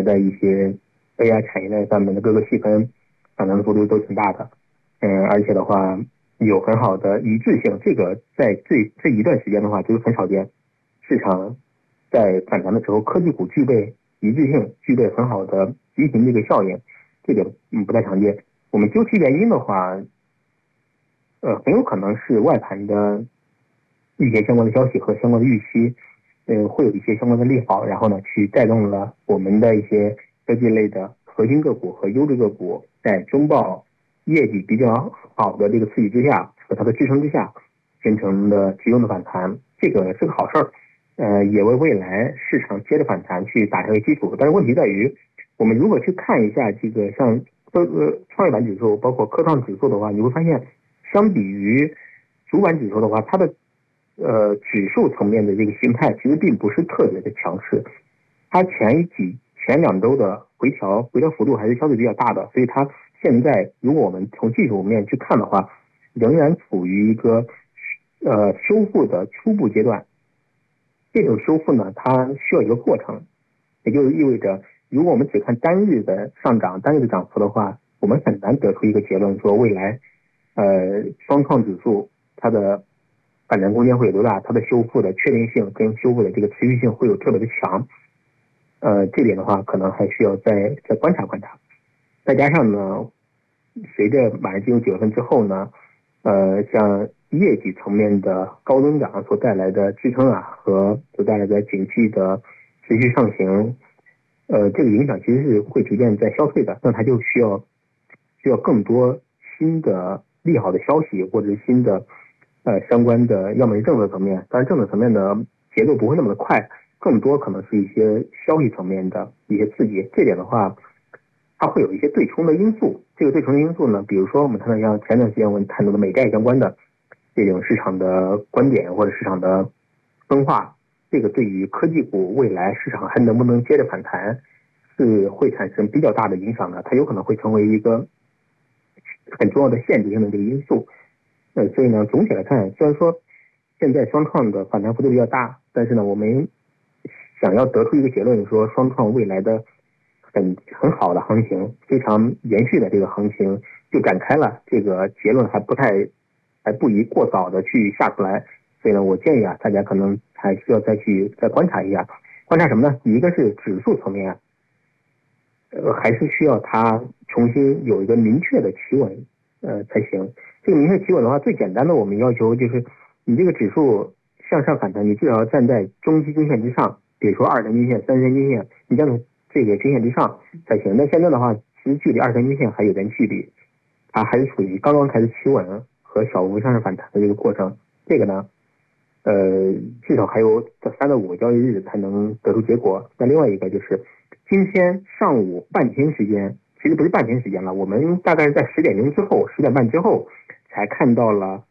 来的一些 AI 产业链上面的各个细分反弹的幅度都挺大的，而且的话有很好的一致性，这个在这一段时间的话就是很少见，市场在反弹的时候科技股具备一致性，具备很好的畸形这个效应，这个不太常见。我们究其原因的话，很有可能是外盘的一些相关的消息和相关的预期，会有一些相关的利好，然后呢去带动了我们的一些科技类的核心个股和优质个股在中报业绩比较好的这个刺激之下和它的支撑之下形成的集中的反弹，这个是个好事儿，也为未来市场接着反弹去打下一个基础。但是问题在于，我们如果去看一下这个像创业板指数包括科创指数的话，你会发现相比于主板指数的话，它的指数层面的这个形态其实并不是特别的强势，它前2周的回调幅度还是相对比较大的，所以它现在如果我们从技术面去看的话，仍然处于一个修复的初步阶段。这种修复呢，它需要一个过程，也就意味着如果我们只看单日的上涨、单日的涨幅的话，我们很难得出一个结论说未来双创指数它的反弹空间会有多大，它的修复的确定性跟修复的这个持续性会有特别的强。这点的话可能还需要再观察观察。再加上呢，随着马上进入9月份之后呢，像业绩层面的高增长所带来的支撑啊，和所带来的景气的持续上行，这个影响其实是会逐渐在消退的。那它就需要更多新的利好的消息，或者是新的相关的，要么是政策层面，当然政策层面的节奏不会那么的快，更多可能是一些消息层面的一些刺激。这点的话，它会有一些对冲的因素。这个对冲的因素呢，比如说我们看到像前段时间我们谈到的美债相关的这种市场的观点或者市场的分化，这个对于科技股未来市场还能不能接着反弹是会产生比较大的影响的，它有可能会成为一个很重要的限制性的这个因素。所以呢，总体来看，虽然说现在双创的反弹幅度比较大，但是呢，我们想要得出一个结论，说双创未来的很好的行情，非常延续的这个行情就展开了，这个结论还不宜过早的去下出来。所以呢，我建议大家可能还需要再观察一下。观察什么呢？一个是指数层面还是需要它重新有一个明确的企稳才行。这个明确企稳的话，最简单的我们要求就是你这个指数向上反弹，你至少要站在中期均线之上，比如说2条均线、3条均线，你站在这个均线之上才行。那现在的话，其实距离2条均线还有点距离，它还是处于刚刚开始企稳和小幅向上反弹的这个过程。这个呢，至少还有3到5个交易日才能得出结果。那另外一个就是今天上午半天时间，其实不是半天时间了，我们大概是在10点钟之后、10点半之后才看到了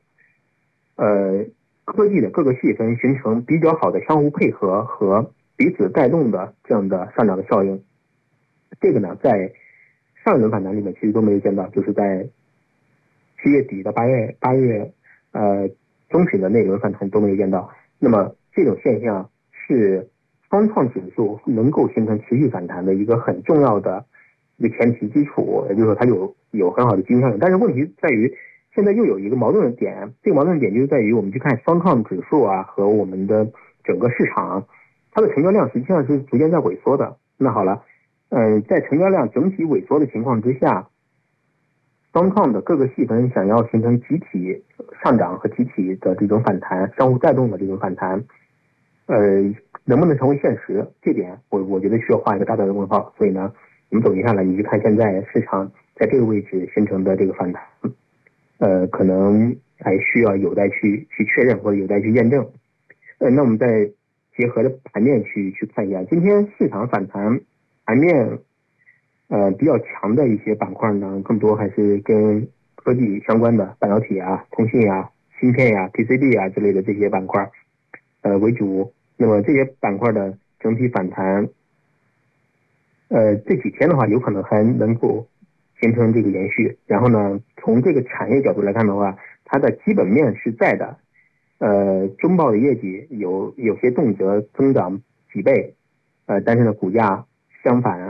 科技的各个细分形成比较好的相互配合和彼此带动的这样的上涨的效应。这个呢，在上一轮反弹里面其实都没有见到，就是在7月底到8月中旬的那轮反弹都没有见到。那么这种现象是双创指数能够形成持续反弹的一个很重要的一个前提基础，也就是说它有很好的基因效应。但是问题在于，现在又有一个矛盾的点，这个矛盾点就是在于我们去看双创指数和我们的整个市场，它的成交量实际上是逐渐在萎缩的。那好了，在成交量整体萎缩的情况之下，双创的各个细分想要形成集体上涨和集体的这种反弹，相互带动的这种反弹，能不能成为现实？这点我觉得需要画一个大大的问号。所以呢，我们总结下来，你去看现在市场在这个位置形成的这个反弹，可能还需要有待去确认或者有待去验证。那我们再结合着盘面去看一下，今天市场反弹盘面比较强的一些板块呢，更多还是跟科技相关的半导体通信芯片PCB之类的这些板块为主。那么这些板块的整体反弹这几天的话有可能还能够形成这个延续。然后呢，从这个产业角度来看的话，它的基本面是在的，中报的业绩有些动辄增长几倍，但是呢股价相反